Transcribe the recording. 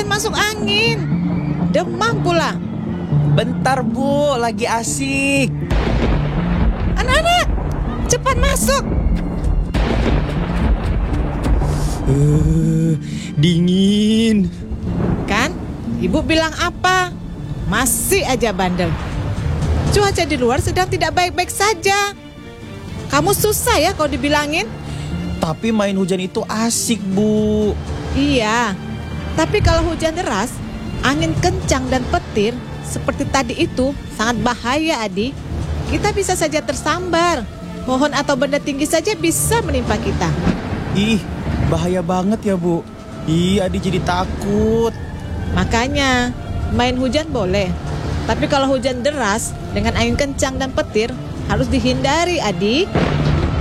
masuk angin. Demam pula. Bentar Bu, lagi asik. Anak-anak, cepat masuk. Dingin. Kan, ibu bilang apa? Masih aja bandel. Cuaca di luar sedang tidak baik-baik saja. Kamu susah ya kalau dibilangin. Tapi main hujan itu asik Bu. Iya, tapi kalau hujan deras, angin kencang dan petir seperti tadi itu sangat bahaya, Adi. Kita bisa saja tersambar. Pohon atau benda tinggi saja bisa menimpa kita. Ih, bahaya banget ya Bu. Ih, Adi jadi takut. Makanya, main hujan boleh. Tapi kalau hujan deras dengan angin kencang dan petir, harus dihindari, Adi.